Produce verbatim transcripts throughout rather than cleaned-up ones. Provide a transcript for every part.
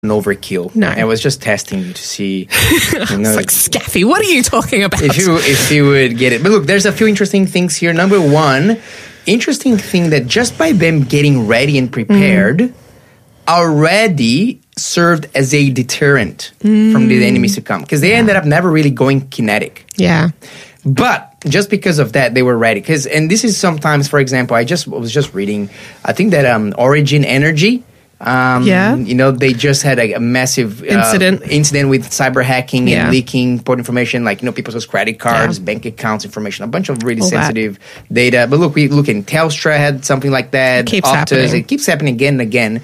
an overkill. No. I was just testing you to see. You know, It's like, Scaffy, what are you talking about? if you if you would get it. But look, there's a few interesting things here. Number one, interesting thing that just by them getting ready and prepared, mm. already served as a deterrent mm. from the enemies to come. Because they yeah. ended up never really going kinetic. Yeah. But just because of that, they were ready. Because, and this is sometimes, for example, I just was just reading, I think that um, Origin Energy, um, yeah. you know, they just had a, a massive uh, incident incident with cyber hacking yeah. and leaking port information, like, you know, people's credit cards, yeah. bank accounts information, a bunch of really All sensitive that. data. But look, we look in Telstra had something like that. It keeps Optus, happening. It keeps happening again and again.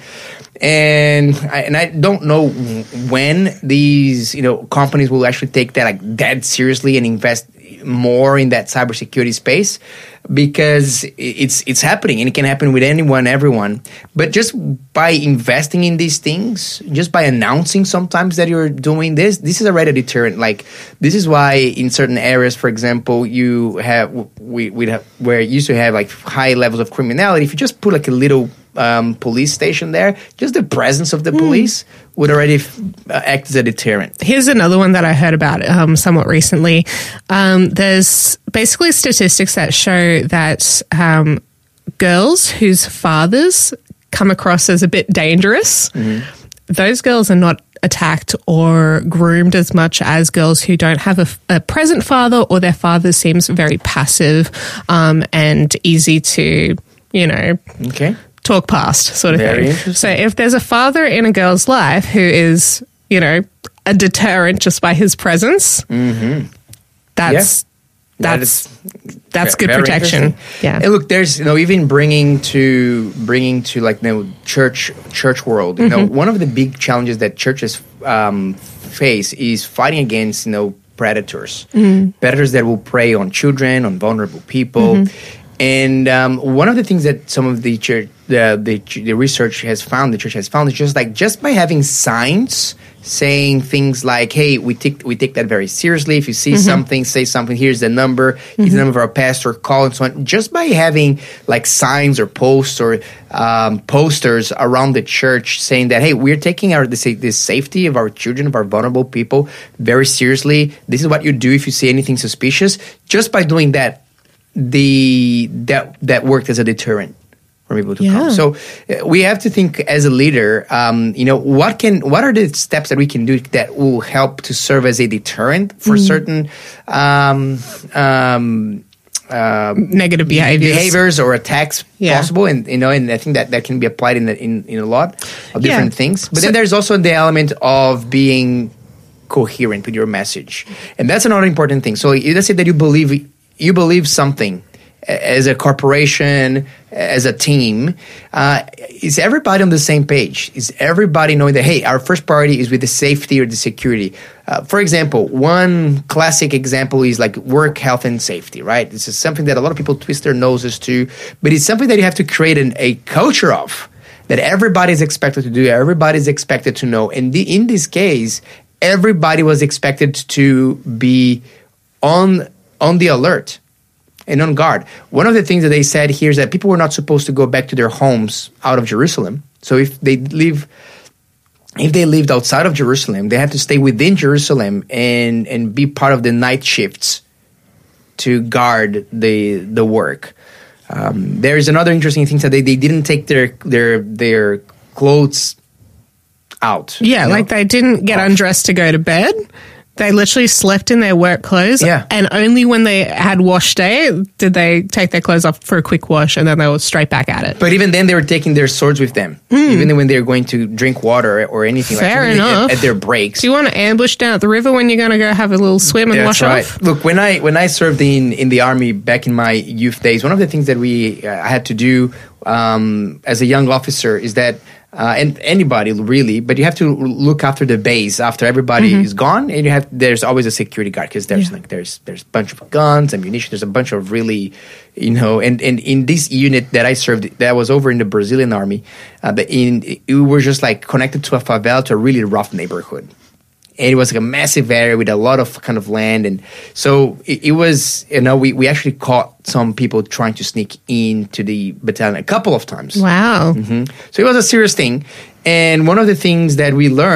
And I, and I don't know when these, you know, companies will actually take that like dead seriously and invest more in that cybersecurity space, because it's it's happening and it can happen with anyone, everyone. But just by investing in these things, just by announcing sometimes that you're doing this, this is already a deterrent. Like, this is why in certain areas, for example, you have we we have where you used to have like high levels of criminality. If you just put like a little Um, police station there, just the presence of the mm. police would already f- uh, act as a deterrent. Here's another one that I heard about um, somewhat recently. Um, there's basically statistics that show that um, girls whose fathers come across as a bit dangerous, mm-hmm. those girls are not attacked or groomed as much as girls who don't have a, a present father, or their father seems very passive um, and easy to, you know... Okay. talk past sort of Very thing. So if there's a father in a girl's life who is, you know, a deterrent just by his presence, mm-hmm. that's yeah. that's that that's very, good very protection. Yeah. And look, there's, you know, even bringing to bringing to like, you know, church church world. You mm-hmm. know, one of the big challenges that churches um, face is fighting against, you know, predators, mm-hmm. predators that will prey on children, on vulnerable people. Mm-hmm. And um, one of the things that some of the church, the, the the research has found, the church has found, is just like just by having signs saying things like, "Hey, we take we take that very seriously. If you see mm-hmm. something, say something. Here's the number. Mm-hmm. Here's the number of our pastor. Call," and so on. Just by having like signs or posts or um, posters around the church saying that, "Hey, we're taking our the, the safety of our children, of our vulnerable people, very seriously. This is what you do if you see anything suspicious." Just by doing that, the that that worked as a deterrent for people to yeah. come. So uh, we have to think as a leader, um, you know, what can what are the steps that we can do that will help to serve as a deterrent for mm. certain um, um, uh, negative behaviors. behaviors or attacks yeah. possible, and you know, and I think that that can be applied in the, in in a lot of different yeah. things. But so, then there's also the element of being coherent with your message, and that's another important thing. So let's say that you believe. You believe something as a corporation, as a team. Uh, is everybody on the same page? Is everybody knowing that, hey, our first priority is with the safety or the security? Uh, for example, one classic example is like work health and safety, right? This is something that a lot of people twist their noses to, but it's something that you have to create an, a culture of, that everybody is expected to do, everybody is expected to know. And the, in this case, everybody was expected to be on on the alert and on guard. One of the things that they said here is that people were not supposed to go back to their homes out of Jerusalem. So if they live, if they lived outside of Jerusalem, they had to stay within Jerusalem and, and be part of the night shifts to guard the the work. Um, there is another interesting thing that they, they didn't take their their their clothes out. Yeah, you know? Like they didn't get Off. undressed to go to bed. They literally slept in their work clothes, yeah. and only when they had wash day did they take their clothes off for a quick wash, and then they were straight back at it. But even then, they were taking their swords with them, mm. even when they were going to drink water or anything. Fair like enough. At, at their breaks. Do you want to ambush down at the river when you're going to go have a little swim and That's wash right. off? Look, when I when I served in, in the army back in my youth days, one of the things that we uh, had to do um, as a young officer is that. Uh, and anybody really, but you have to look after the base after everybody mm-hmm. is gone, and you have there's always a security guard because there's yeah. like there's there's a bunch of guns, ammunition, there's a bunch of really, you know, and, and in this unit that I served, that was over in the Brazilian army, uh, the, in we were just like connected to a favela, to a really rough neighborhood. And it was like a massive area with a lot of kind of land. And so it, it was, you know, we, we actually caught some people trying to sneak into the battalion a couple of times. Wow. Mm-hmm. So it was a serious thing. And one of the things that we learned